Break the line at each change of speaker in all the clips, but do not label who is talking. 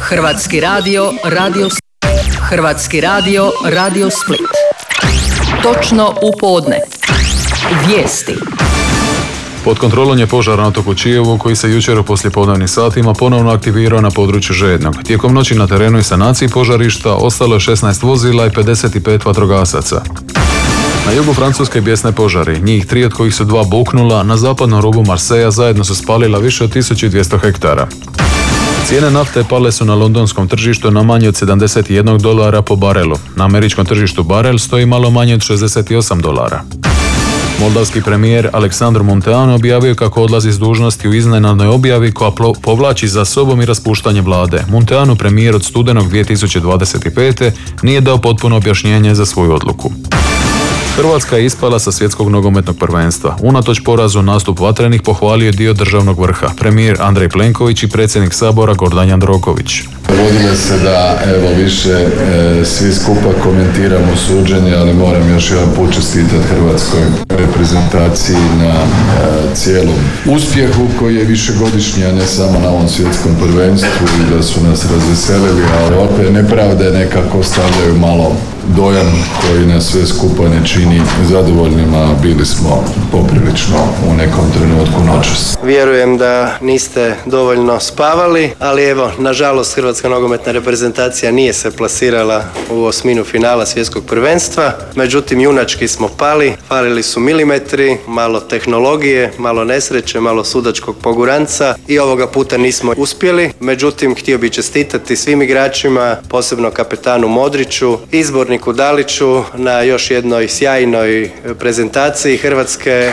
Hrvatski radio, Hrvatski radio, Radio Split. Točno u podne. Vijesti.
Pod kontrolom je požar na otoku Čijevu koji se jučer u poslijepodnevnim satima ponovno aktivirao na području Žednog. Tijekom noći na terenu i sanaciji požarišta ostalo je 16 vozila i 55 vatrogasaca. Na jugu Francuske bijesne požari, njih 3 od kojih su 2 buknula, na zapadnom rubu Marseja zajedno su spalila više od 1200 hektara. Cijene nafte pale su na londonskom tržištu na manje od $71 po barelu. Na američkom tržištu barel stoji malo manje od $68. Moldavski premijer Aleksandar Munteanu objavio kako odlazi s dužnosti u iznenadnoj objavi koja povlači za sobom i raspuštanje vlade. Munteanu, premijer od studenog 2025. nije dao potpuno objašnjenje za svoju odluku. Hrvatska je ispala sa svjetskog nogometnog prvenstva. Unatoč porazu nastup vatrenih pohvalio je dio državnog vrha, premijer Andrej Plenković i predsjednik Sabora Gordan Jandroković.
Vodilo se da više svi skupa komentiramo suđenje, ali moram još jedan put čestitati hrvatskoj reprezentaciji na cijelom uspjehu koji je višegodišnji, a ne samo na ovom svjetskom prvenstvu, i da su nas razveselili, ali opet nepravde nekako ostavljaju malo dojam koji nas sve skupa ne čini zadovoljnima. Bili smo poprilično u nekom trenutku noćas.
Vjerujem da niste dovoljno spavali, ali evo, nažalost, hrvatska nogometna reprezentacija nije se plasirala u osminu finala svjetskog prvenstva. Međutim, junački smo pali, falili su milimetri, malo tehnologije, malo nesreće, malo sudačkog poguranca i ovoga puta nismo uspjeli. Međutim, htio bih čestitati svim igračima, posebno kapetanu Modriću, izborniku Daliću na još jednoj sjajnoj prezentaciji Hrvatske.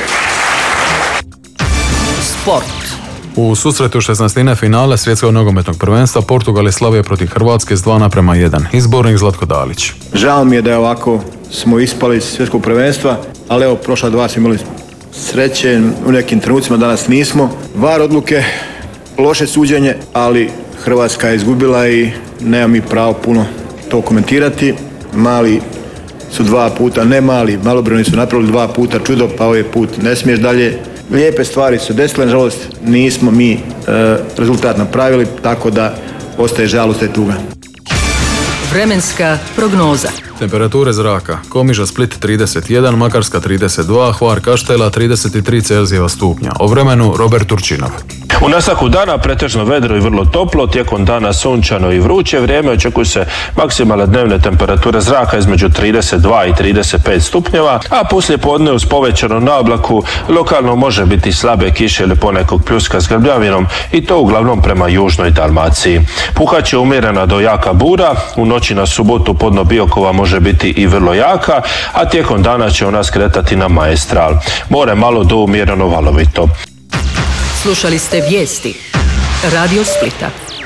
Sport.
U susretu 16. finale svjetskog nogometnog prvenstva Portugal je slavio protiv Hrvatske s 2:1. Izbornik Zlatko Dalić.
Žao mi je da je ovako smo ispali iz svjetskog prvenstva, ali evo, prošla 2 smo imali sreće, u nekim trenucima danas nismo. VAR odluke, loše suđenje, ali Hrvatska je izgubila i nema mi pravo puno to komentirati. Mali su 2 puta, ne mali, malobrojni su napravili 2 puta čudo, pa ovaj put ne smiješ dalje. Lijepe stvari su desile, nažalost nismo mi rezultat napravili, tako da ostaje žalost i tuga.
Vremenska prognoza.
Temperature zraka: Komiža Split 31, Makarska 32, Hvar Kaštela 33 Celzijeva stupnja. O vremenu Robert Turčinov.
U nastavku dana pretežno vedro i vrlo toplo, tijekom dana sunčano i vruće vrijeme, očekuju se maksimalne dnevne temperature zraka između 32 i 35 stupnjeva, a poslije podne uz povećanu naoblaku lokalno može biti slabe kiše ili ponekog pljuska s grmljavinom, i to uglavnom prema južnoj Dalmaciji. Puhat će umjerena do jaka bura, u noći na subotu podno Biokova može biti i vrlo jaka, a tijekom dana će ona skretati na Maestral. More malo do umjereno valovito.
Slušali ste vijesti Radio Splita.